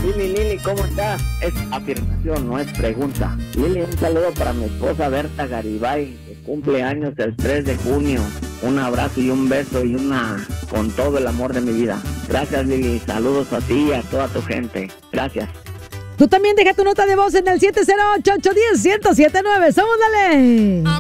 Lili, ¿cómo estás? Es afirmación, no es pregunta. Lili, un saludo para mi esposa Berta Garibay, que cumple años el 3 de junio. Un abrazo y un beso y con todo el amor de mi vida. Gracias, Lili. Saludos a ti y a toda tu gente. Gracias. Tú también deja tu nota de voz en el 708-810-1079. ¡Somos, dale!